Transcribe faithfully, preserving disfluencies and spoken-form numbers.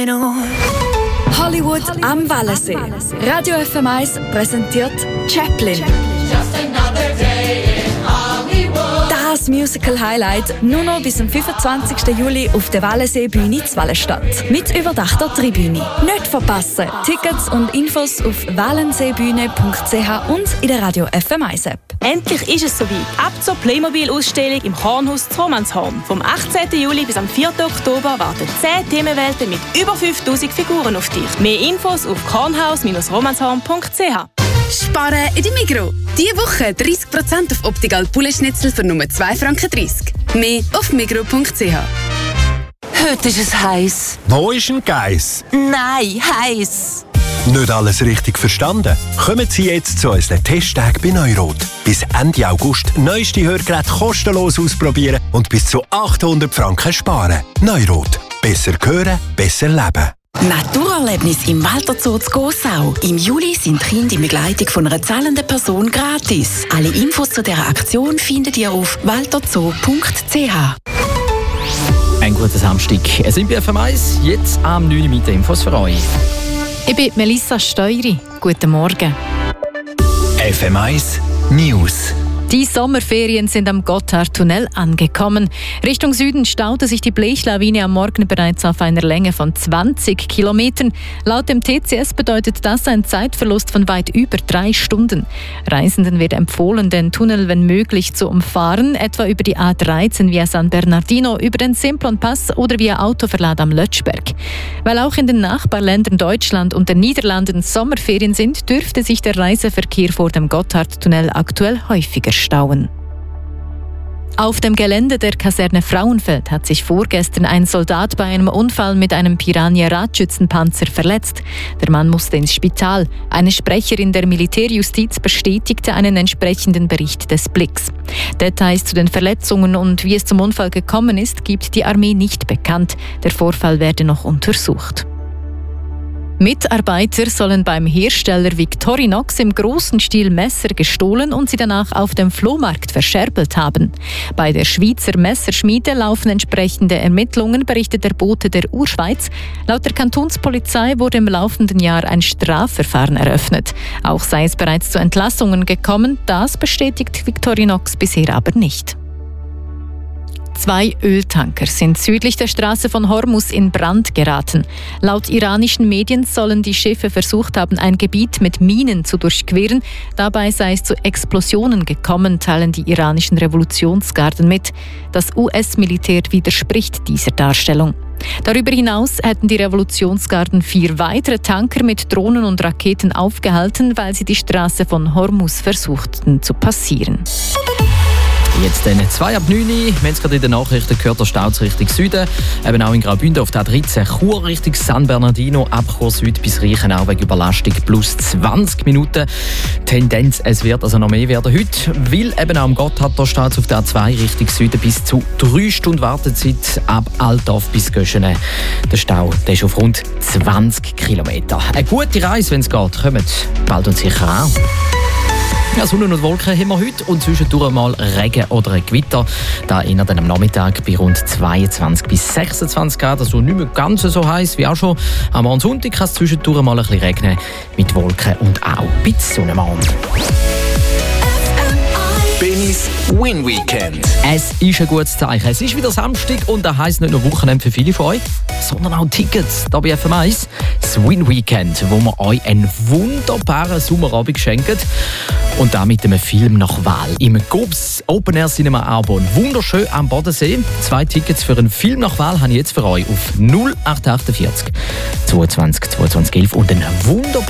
Hollywood am Wallensee. Radio F M eins präsentiert Chaplin. Das Musical-Highlight nur noch bis zum fünfundzwanzigsten Juli auf der Wallensee-Bühne in Wallenstadt. Mit überdachter Tribüne. Nicht verpassen! Tickets und Infos auf wallenseebühne punkt c h und in der Radio F M eins App. Endlich ist es soweit. Ab zur Playmobil-Ausstellung im Kornhaus zu Romanshorn. Vom achtzehnten Juli bis am vierten Oktober warten zehn Themenwelten mit über fünftausend Figuren auf dich. Mehr Infos auf kornhaus romanshorn punkt c h. Sparen in der Migros. Diese Woche dreißig Prozent auf Optical Poulet-Schnitzel für nur zwei Franken dreißig. Mehr auf migros punkt c h. Heute ist es heiß. Wo ist ein Geiss? Nein, heiß. Nicht alles richtig verstanden? Kommen Sie jetzt zu unseren Testtagen bei Neurot. Bis Ende August neueste Hörgeräte kostenlos ausprobieren und bis zu achthundert Franken sparen. Neurot. Besser hören, besser leben. Naturerlebnis im Walter Zoo zu Gossau. Im Juli sind Kinder in Begleitung von einer zahlenden Person gratis. Alle Infos zu dieser Aktion findet ihr auf walterzoo punkt c h. Ein guter Samstag. Es sind bei F M eins, jetzt am neun Uhr mit Infos für euch. Ich bin Melissa Steury. Guten Morgen. F M eins News. Die Sommerferien sind am Gotthardtunnel angekommen. Richtung Süden staute sich die Blechlawine am Morgen bereits auf einer Länge von zwanzig Kilometern. Laut dem T C S bedeutet das einen Zeitverlust von weit über drei Stunden. Reisenden wird empfohlen, den Tunnel wenn möglich zu umfahren, etwa über die A dreizehn via San Bernardino, über den Simplon-Pass oder via Autoverlad am Lötschberg. Weil auch in den Nachbarländern Deutschland und den Niederlanden Sommerferien sind, dürfte sich der Reiseverkehr vor dem Gotthardtunnel aktuell häufiger stauen. Auf dem Gelände der Kaserne Frauenfeld hat sich vorgestern ein Soldat bei einem Unfall mit einem Piranha-Radschützenpanzer verletzt. Der Mann musste ins Spital. Eine Sprecherin der Militärjustiz bestätigte einen entsprechenden Bericht des Blicks. Details zu den Verletzungen und wie es zum Unfall gekommen ist, gibt die Armee nicht bekannt. Der Vorfall werde noch untersucht. Mitarbeiter sollen beim Hersteller Victorinox im großen Stil Messer gestohlen und sie danach auf dem Flohmarkt verscherbelt haben. Bei der Schweizer Messerschmiede laufen entsprechende Ermittlungen, berichtet der Bote der Urschweiz. Laut der Kantonspolizei wurde im laufenden Jahr ein Strafverfahren eröffnet. Auch sei es bereits zu Entlassungen gekommen, das bestätigt Victorinox bisher aber nicht. Zwei Öltanker sind südlich der Straße von Hormuz in Brand geraten. Laut iranischen Medien sollen die Schiffe versucht haben, ein Gebiet mit Minen zu durchqueren. Dabei sei es zu Explosionen gekommen, teilen die iranischen Revolutionsgarden mit. Das U S-Militär widerspricht dieser Darstellung. Darüber hinaus hätten die Revolutionsgarden vier weitere Tanker mit Drohnen und Raketen aufgehalten, weil sie die Straße von Hormuz versuchten zu passieren. Jetzt dann zwei ab neun Uhr. Wir haben es gerade in den Nachrichten gehört, der Stau Richtung Süden. Eben auch in Graubünden auf der A dreizehn Chur Richtung San Bernardino, ab Chur Süd bis Reichenau wegen Überlastung plus zwanzig Minuten. Tendenz, es wird also noch mehr werden heute, weil eben auch am Gotthard da steht auf der A zwei Richtung Süden bis zu drei Stunden Wartezeit ab Altdorf bis Göschene. Der Stau der ist auf rund zwanzig Kilometer. Eine gute Reise, wenn es geht. Kommt bald und sicher an. Ja, Sonne und Wolken haben wir heute und zwischendurch mal Regen oder ein Gewitter. Da eher dann am Nachmittag bei rund zweiundzwanzig bis sechsundzwanzig Grad. Also nicht mehr ganz so heiß wie auch schon. Am Morgen Sonntag kann es zwischendurch mal ein bisschen regnen mit Wolken und auch ein bisschen Sonnenmann. Bennys Win Weekend. Es ist ein gutes Zeichen. Es ist wieder Samstag und das heisst nicht nur Wochenende für viele von euch, sondern auch Tickets hier bei F M eins. Das Win Weekend, wo wir euch einen wunderbaren Sommerabend schenken. Und da mit einem Film nach Wahl. Im Gobs Open Air Cinema Arbon. Wunderschön am Bodensee. Zwei Tickets für einen Film nach Wahl habe ich jetzt für euch auf null acht vier acht zweiundzwanzig zweiundzwanzig elf und einen wunderbaren